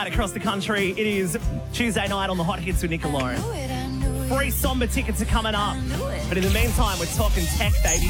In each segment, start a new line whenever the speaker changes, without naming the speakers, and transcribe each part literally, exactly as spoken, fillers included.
right across the country. It is Tuesday night on the Hot Hits with Nick and Lauren. Free Samba tickets are coming up. But in the meantime, we're talking tech, baby.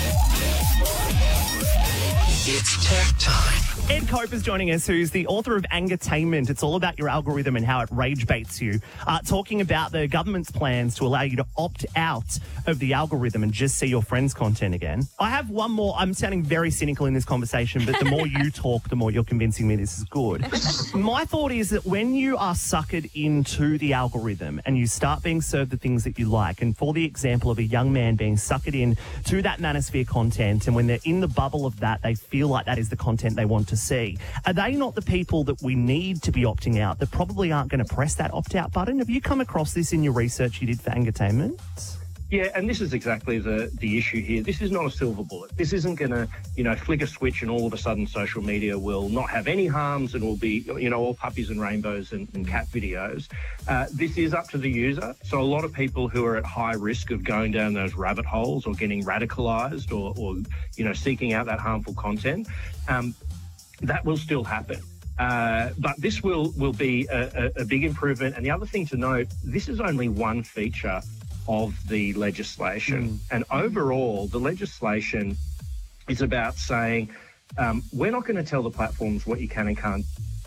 It's tech time.
Ed Cope is joining us, who's the author of Angertainment. It's all about your algorithm and how it rage baits you. Uh, talking about the government's plans to allow you to opt out of the algorithm and just see your friends' content again. I have one more. I'm sounding very cynical in this conversation, but the more you talk, the more you're convincing me this is good. My thought is that when you are suckered into the algorithm and you start being served the things that you like, and for the example of a young man being suckered in to that manosphere content, and when they're in the bubble of that, they feel like that is the content they want to see. Are they not the people that we need to be opting out that probably aren't going to press that opt-out button? Have you come across this in your research you did for Angertainment?
Yeah, and this is exactly the, the issue here. This is not a silver bullet. This isn't going to, you know, flick a switch and all of a sudden social media will not have any harms and will be, you know, all puppies and rainbows and, and cat videos. Uh, this is up to the user. So a lot of people who are at high risk of going down those rabbit holes or getting radicalized or, or you know, seeking out that harmful content, um, that will still happen. Uh, but this will, will be a, a, a big improvement. And the other thing to note, this is only one feature of the legislation. Mm. And overall, the legislation is about saying, um, we're not going to tell the platforms what you can and can't.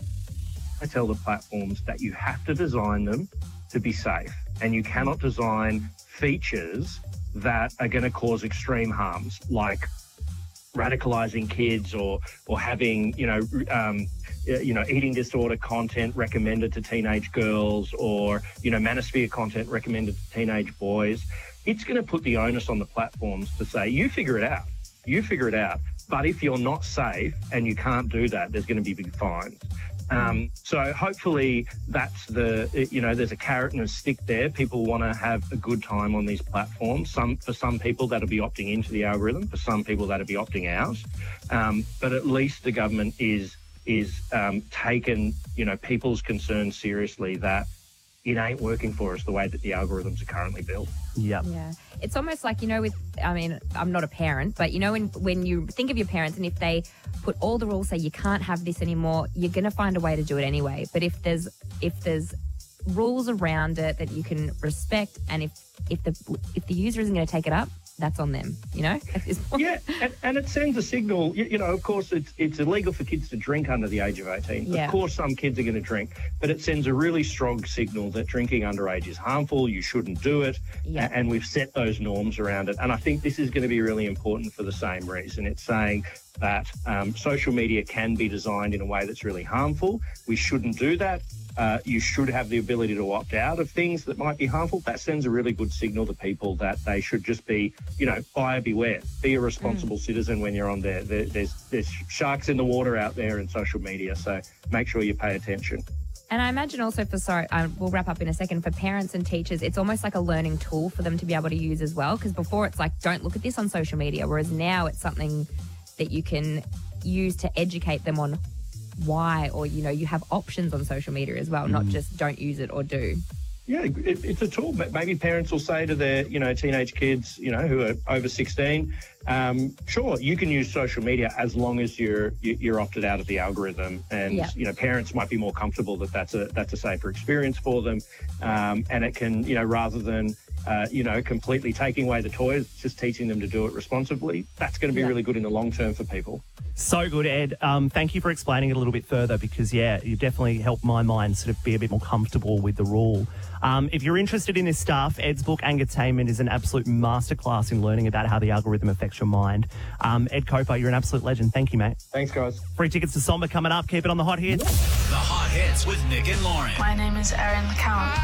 I tell the platforms that you have to design them to be safe. And you cannot design features that are going to cause extreme harms, like radicalizing kids or or having, you know, um, you know, eating disorder content recommended to teenage girls or, you know, manosphere content recommended to teenage boys. It's going to put the onus on the platforms to say, you figure it out. You figure it out. But if you're not safe and you can't do that, there's going to be big fines. Um, so hopefully that's the, you know, there's a carrot and a stick there. People want to have a good time on these platforms. Some, for some people, that'll be opting into the algorithm. For some people, that'll be opting out. Um, but at least the government is is um, taken, you know, people's concerns seriously that it ain't working for us the way that the algorithms are currently built.
Yep.
Yeah. It's almost like, you know, with, I mean, I'm not a parent, but, you know, when, when you think of your parents and if they put all the rules, say you can't have this anymore, you're going to find a way to do it anyway. But if there's, if there's rules around it that you can respect, and if, if the, if the user isn't going to take it up, that's on them, you know, at this point.
Yeah, and, and it sends a signal. You, you know, of course, it's it's illegal for kids to drink under the age of eighteen.
Yeah.
Of course, some kids are going to drink, but it sends a really strong signal that drinking underage is harmful, you shouldn't do it,
Yeah.
and we've set those norms around it. And I think this is going to be really important for the same reason. It's saying that um, social media can be designed in a way that's really harmful. We shouldn't do that. Uh, you should have the ability to opt out of things that might be harmful. That sends a really good signal to people that they should just be, you know, buyer beware. Be a responsible mm. citizen when you're on there. there. There's there's sharks in the water out there in social media, so make sure you pay attention.
And I imagine also for, sorry, uh, we'll wrap up in a second, for parents and teachers, it's almost like a learning tool for them to be able to use as well. Because before it's like, don't look at this on social media, whereas now it's something that you can use to educate them on why, or, you know, you have options on social media as well, mm. not just don't use it or do.
Yeah, it, it's a tool. Maybe parents will say to their, you know, teenage kids, you know, who are over sixteen, um, sure, you can use social media as long as you're you're opted out of the algorithm. And, yeah. you know, parents might be more comfortable that that's a, that's a safer experience for them. Um, and it can, you know, rather than, uh, you know, completely taking away the toys, just teaching them to do it responsibly, that's going to be yeah. really good in the long term for people.
So good, Ed. Um, thank you for explaining it a little bit further because, yeah, you definitely helped my mind sort of be a bit more comfortable with the rule. Um, if you're interested in this stuff, Ed's book, Angertainment, is an absolute masterclass in learning about how the algorithm affects your mind. Um, Ed Coper, you're an absolute legend. Thank you, mate.
Thanks, guys.
Free tickets to Samba coming up. Keep it on the Hot Hits.
The Hot Hits with Nick and Lauren.
My name is Erin LeCount.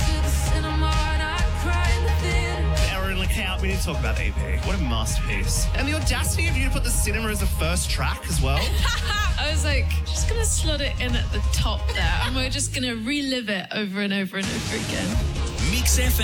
We need to talk about the E P. What a masterpiece. And the audacity of you to put the cinema as the first track as well.
I was like, just going to slot it in at the top there and we're just going to relive it over and over and over again.
Mix F M.